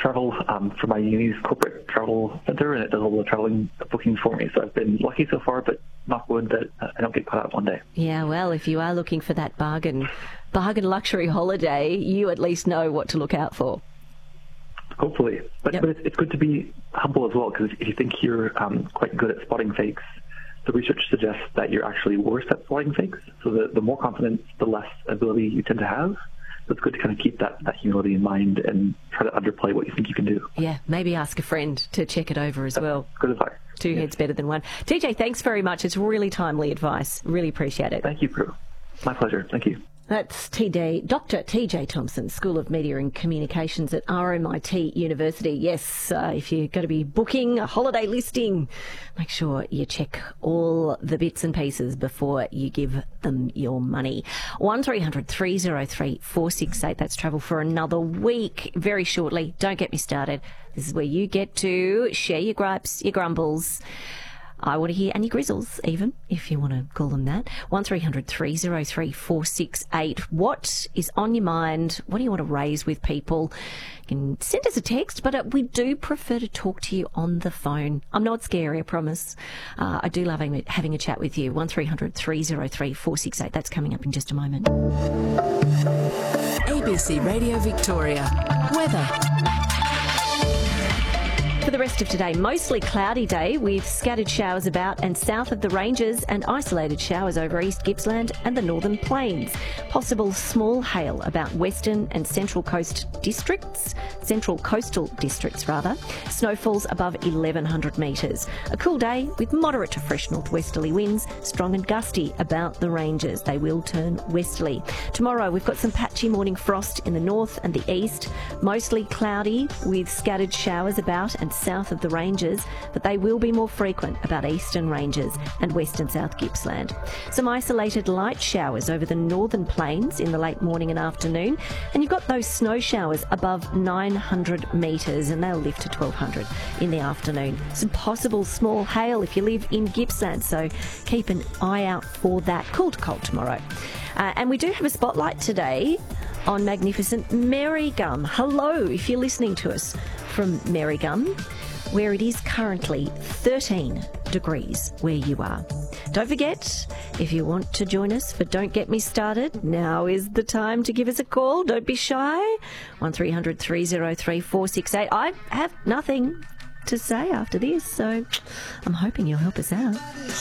travel for my uni's corporate travel center, and it does all the traveling bookings for me. So I've been lucky so far, but knock wood that I don't get caught out one day. Yeah, well, if you are looking for that bargain luxury holiday, you at least know what to look out for. Hopefully. But it's good to be humble as well, because if you think you're quite good at spotting fakes, the research suggests that you're actually worse at spotting fakes. So the more confidence, the less ability you tend to have. So it's good to kind of keep that humility in mind and try to underplay what you think you can do. Yeah, maybe ask a friend to check it over as well. Good advice. Two heads better than one. TJ, thanks very much. It's really timely advice. Really appreciate it. Thank you, Prue. My pleasure. Thank you. That's Dr. TJ Thompson, School of Media and Communications at RMIT University. Yes, if you're going to be booking a holiday listing, make sure you check all the bits and pieces before you give them your money. 1300 303 468. That's travel for another week very shortly. Don't get me started. This is where you get to share your gripes, your grumbles. I want to hear, and your grizzles even, if you want to call them that. 1300 303 468. What is on your mind? What do you want to raise with people? You can send us a text, but we do prefer to talk to you on the phone. I'm not scary, I promise. I do love having a chat with you. 1300 303 468. That's coming up in just a moment. ABC Radio Victoria. Weather. For the rest of today, mostly cloudy day with scattered showers about and south of the ranges and isolated showers over East Gippsland and the Northern Plains. Possible small hail about western and central coastal districts. Snowfalls above 1,100 metres. A cool day with moderate to fresh northwesterly winds, strong and gusty about the ranges. They will turn westerly. Tomorrow we've got some patchy morning frost in the north and the east. Mostly cloudy with scattered showers about and south of the ranges, but they will be more frequent about eastern ranges and west and south Gippsland. Some isolated light showers over the northern plains in the late morning and afternoon, and you've got those snow showers above 900 metres, and they'll lift to 1,200 in the afternoon. Some possible small hail if you live in Gippsland, so keep an eye out for that. Cool to cold tomorrow. And we do have a spotlight today on magnificent Marygum. Hello, if you're listening to us from Marygum, where it is currently 13 degrees where you are. Don't forget, if you want to join us for Don't Get Me Started, now is the time to give us a call. Don't be shy. 1300 303 468. I have nothing to say after this, so I'm hoping you'll help us out.